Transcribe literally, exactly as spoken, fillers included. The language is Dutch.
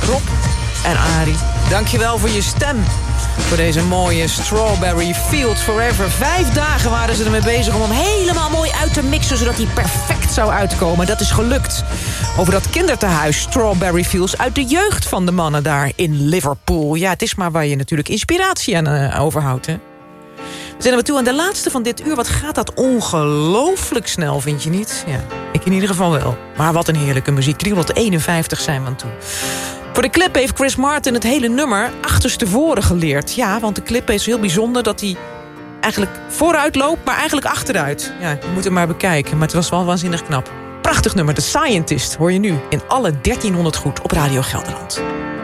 Rob en Arie, dankjewel voor je stem. Voor deze mooie Strawberry Fields Forever. Vijf dagen waren ze ermee bezig om hem helemaal mooi uit te mixen, zodat hij perfect zou uitkomen. Dat is gelukt. Over dat kindertehuis Strawberry Fields uit de jeugd van de mannen daar in Liverpool. Ja, het is maar waar je natuurlijk inspiratie aan uh, overhoudt, hè. We zijn er toe aan de laatste van dit uur. Wat gaat dat ongelooflijk snel, vind je niet? Ja, ik in ieder geval wel. Maar wat een heerlijke muziek. driehonderdeenenvijftig zijn we aan toe. Voor de clip heeft Chris Martin het hele nummer achterstevoren geleerd. Ja, want de clip is heel bijzonder dat hij eigenlijk vooruit loopt, maar eigenlijk achteruit. Ja, je moet hem maar bekijken, maar het was wel waanzinnig knap. Prachtig nummer, The Scientist, hoor je nu in alle dertienhonderd goed op Radio Gelderland.